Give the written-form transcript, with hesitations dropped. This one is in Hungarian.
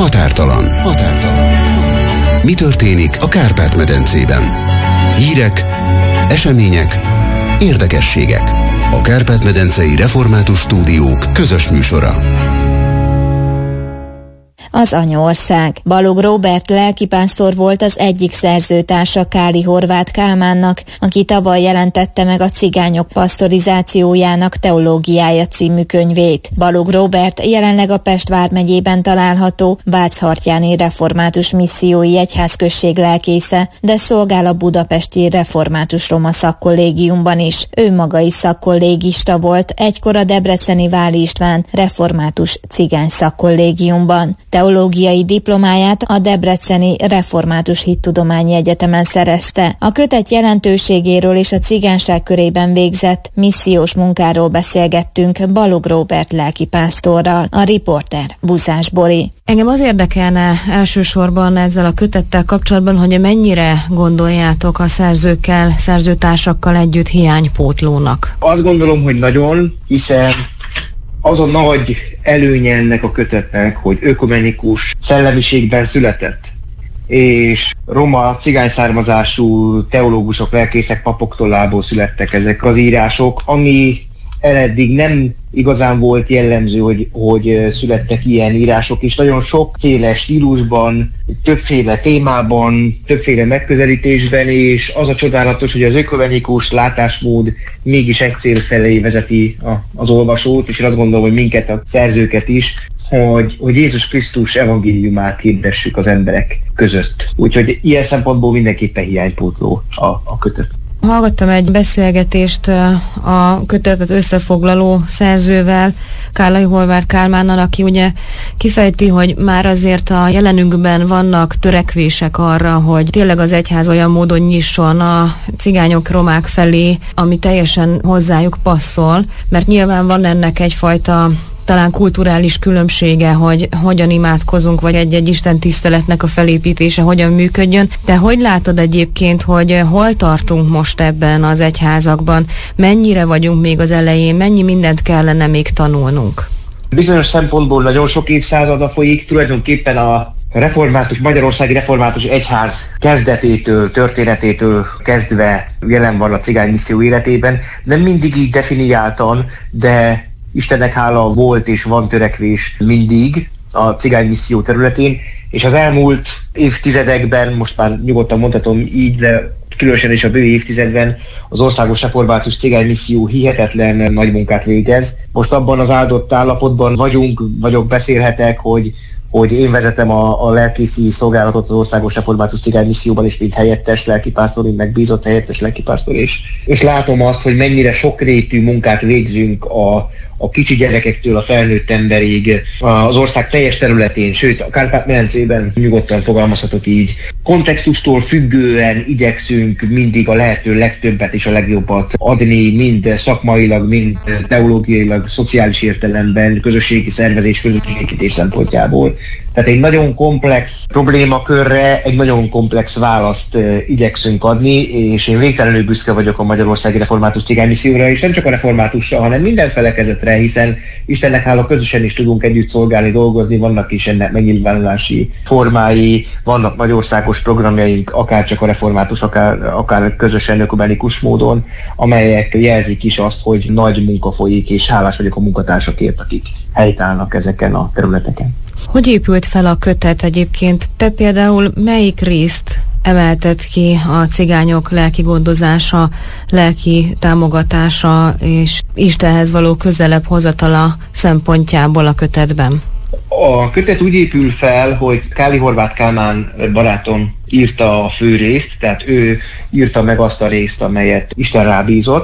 Határtalan. Mi történik a Kárpát-medencében? Hírek, események, érdekességek. A Kárpát-medencei Református Stúdiók közös műsora. Az anyaország. Balogh Róbert lelkipásztor volt az egyik szerzőtársa Káli Horváth Kálmánnak, aki tavaly jelentette meg a Cigányok Pasztorizációjának teológiája című könyvét. Balogh Róbert jelenleg a Pest vármegyében található Váchartyáni Református Missziói Egyházközség lelkésze, de szolgál a budapesti Református Roma Szakkollégiumban is. Ő maga is szakkollégista volt, egykor a debreceni Váli István Református Cigány Szakkollégiumban. Teológiai diplomáját a Debreceni Református Hittudományi Egyetemen szerezte. A kötet jelentőségéről és a cigányság körében végzett missziós munkáról beszélgettünk Balogh Róbert lelkipásztorral. A riporter Buzás Bori. Engem az érdekelne elsősorban ezzel a kötettel kapcsolatban, hogy mennyire gondoljátok a szerzőkkel, szerzőtársakkal együtt hiánypótlónak? Azt gondolom, hogy nagyon, hiszen az a nagy előnye ennek a kötetnek, hogy ökumenikus szellemiségben született, és roma, cigány származású teológusok, lelkészek, papok tollából születtek ezek az írások, ami eddig nem igazán volt jellemző, hogy születtek ilyen írások, és nagyon sokféle stílusban, többféle témában, többféle megközelítésben, és az a csodálatos, hogy az ökumenikus látásmód mégis egy cél felé vezeti az olvasót, és én azt gondolom, hogy minket, a szerzőket is, hogy Jézus Krisztus evangéliumát hirdessük az emberek között. Úgyhogy ilyen szempontból mindenképpen hiánypótló a kötet. Hallgattam egy beszélgetést a kötetet összefoglaló szerzővel, Káli Horváth Kálmánnal, aki ugye kifejti, hogy már azért a jelenünkben vannak törekvések arra, hogy tényleg az egyház olyan módon nyisson a cigányok, romák felé, ami teljesen hozzájuk passzol, mert nyilván van ennek egyfajta talán kulturális különbsége, hogy hogyan imádkozunk, vagy egy-egy istentiszteletnek a felépítése hogyan működjön. De hogy látod egyébként, hogy hol tartunk most ebben az egyházakban? Mennyire vagyunk még az elején? Mennyi mindent kellene még tanulnunk? Bizonyos szempontból nagyon sok évszázada folyik, tulajdonképpen a Magyarországi Református Egyház kezdetétől, történetétől kezdve jelen van a cigány misszió életében. Nem mindig így definiáltan, de Istennek hála volt és van törekvés mindig a cigány misszió területén, és az elmúlt évtizedekben, most már nyugodtan mondhatom így, de különösen is a bő évtizedben az Országos Református Cigány Misszió hihetetlen nagy munkát végez. Most abban az áldott állapotban beszélhetek, hogy én vezetem a lelkészi szolgálatot az Országos Református Cigány Misszióban is, mint helyettes lelkipásztor, mint megbízott helyettes lelkipásztor is. És látom azt, hogy mennyire sokrétű munkát végzünk a kicsi gyerekektől a felnőtt emberig, az ország teljes területén, sőt a Kárpát-medencében nyugodtan fogalmazhatok így. Kontextustól függően igyekszünk mindig a lehető legtöbbet és a legjobbat adni, mind szakmailag, mind teológiailag, szociális értelemben, közösségi szervezés, közösségépítés szempontjából. Tehát egy nagyon komplex problémakörre egy nagyon komplex választ igyekszünk adni, és én végtelenül büszke vagyok a Magyarországi Református Cigány Misszióra, és nem csak a reformátusra, hanem minden felekezetre, hiszen Istennek hála közösen is tudunk együtt szolgálni, dolgozni, vannak is ennek megnyilvánulási formái, vannak nagyországos programjaink, akár csak a református, akár közösen ökumenikus módon, amelyek jelzik is azt, hogy nagy munka folyik, és hálás vagyok a munkatársakért, akik helytállnak ezeken a területeken. Hogy épült fel a kötet egyébként? Te például melyik részt emelted ki a cigányok lelki gondozása, lelki támogatása és Istenhez való közelebb hozatala szempontjából a kötetben? A kötet úgy épül fel, hogy Káli Horváth Kálmán barátom írta a fő részt, tehát ő írta meg azt a részt, amelyet Isten rábízott,